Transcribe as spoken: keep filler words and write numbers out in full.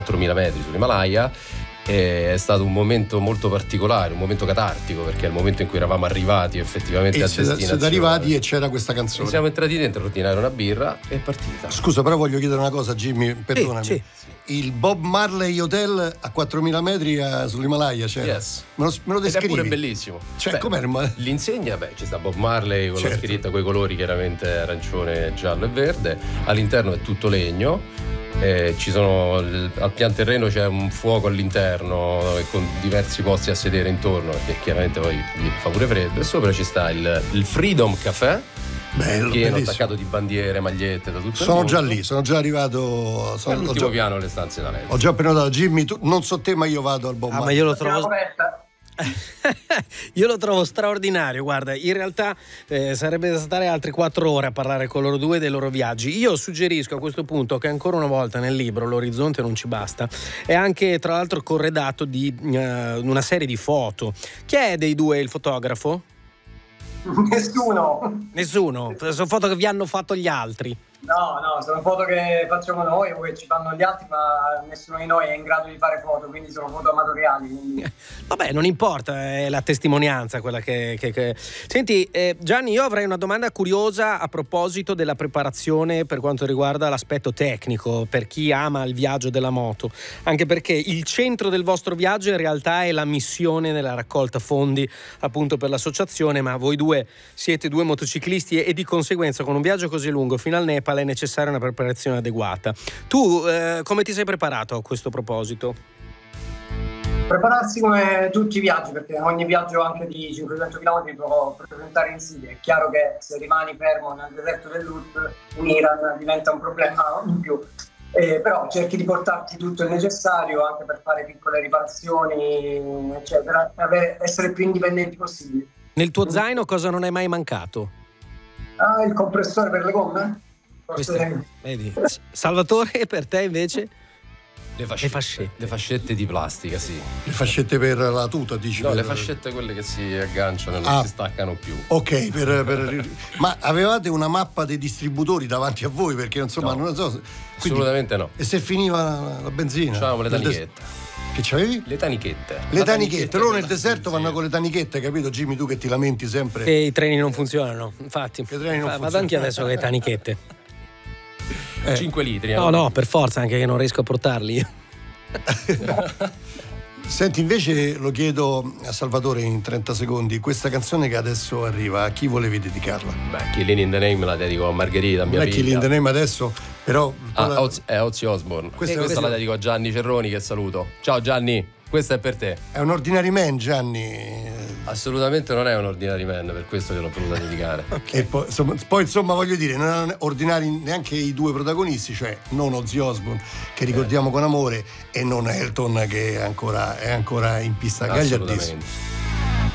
quattromila metri sull'Himalaya. È stato un momento molto particolare, un momento catartico, perché è il momento in cui eravamo arrivati effettivamente e a siete, destinazione. siete arrivati e c'era questa canzone. E siamo entrati dentro a ordinare una birra e è partita. Scusa, però voglio chiedere una cosa, Jimmy, perdonami. Sì, sì. Il Bob Marley Hotel a quattromila metri a, sull'Himalaya, cioè, yes. me lo, me lo descrivi? Ed è pure bellissimo. Cioè, beh, com'è? L'insegna, beh, ci sta Bob Marley con certo. la scritta, coi colori chiaramente arancione, giallo e verde. All'interno è tutto legno. Eh, ci sono al pian terreno c'è un fuoco all'interno con diversi posti a sedere intorno, perché chiaramente poi gli fa pure freddo, e sopra ci sta il, il Freedom Café. Bello, pieno, bellissimo. Attaccato di bandiere, magliette da tutto sono il già lì, sono già arrivato, sono all'ultimo già, piano le stanze da letto. Ho già prenotato. Jimmy, tu, non so te, ma io vado al Bob ah, Marley. ma io lo trovo io lo trovo straordinario. Guarda, in realtà eh, sarebbe da stare altre quattro ore a parlare con loro due dei loro viaggi. Io suggerisco a questo punto che ancora una volta nel libro L'orizzonte non ci basta è anche tra l'altro corredato di eh, una serie di foto. Chi è dei due il fotografo? Nessuno. Nessuno? Sono foto che vi hanno fatto gli altri? No, no, sono foto che facciamo noi o che ci fanno gli altri, ma nessuno di noi è in grado di fare foto, quindi sono foto amatoriali. Quindi... Vabbè, non importa, è la testimonianza quella che... che, che... Senti, eh, Gianni, io avrei una domanda curiosa a proposito della preparazione per quanto riguarda l'aspetto tecnico, per chi ama il viaggio della moto, anche perché il centro del vostro viaggio in realtà è la missione nella raccolta fondi appunto per l'associazione, ma voi due siete due motociclisti e, e di conseguenza con un viaggio così lungo fino al Nepal è necessaria una preparazione adeguata. Tu eh, come ti sei preparato a questo proposito? Prepararsi come tutti i viaggi, perché ogni viaggio anche di cinquecento chilometri può presentare insidie. È chiaro che se rimani fermo nel deserto dell'Ut in Iran diventa un problema in più, eh, però cerchi di portarti tutto il necessario anche per fare piccole riparazioni eccetera, per essere il più indipendenti possibile. Nel tuo zaino cosa non è mai mancato? Ah, il compressore per le gomme? Queste, vedi. Salvatore, per te invece? Le fascette, le fascette. Le fascette di plastica, sì. Le fascette per la tuta, dici? No, per... le fascette quelle che si agganciano e non ah, si staccano più. Ok, per, per... ma avevate una mappa dei distributori davanti a voi? Perché insomma, no, non so. Quindi... assolutamente no. E se finiva la, la benzina? C'avevamo le tanichette. Des... Che c'avevi? Le tanichette. Le la tanichette, loro nel la... deserto sì. vanno con le tanichette, capito Jimmy? Tu che ti lamenti sempre. E i treni non funzionano, infatti. Che treni non Vado funzionano. anche adesso con le tanichette. Eh. cinque litri. No, no, per forza, anche che non riesco a portarli. Senti, invece lo chiedo a Salvatore in trenta secondi, questa canzone che adesso arriva, a chi volevi dedicarla? Beh, Killing in the Name la dedico a Margherita, mia non figlia. è Killing in the Name adesso, però... Ah, la... Oz- è Ozzy Osbourne. Questa, questa questa la dedico a Gianni Cerroni, che saluto. Ciao Gianni, questa è per te. È un ordinary man, Gianni. Assolutamente non è un ordinary man, per questo gliel'ho voluta dedicare. Okay. E poi insomma, poi insomma voglio dire, non è ordinari neanche i due protagonisti, cioè non Ozzy Osbourne che ricordiamo eh. con amore e non Elton che è ancora, è ancora in pista gagliardissimo.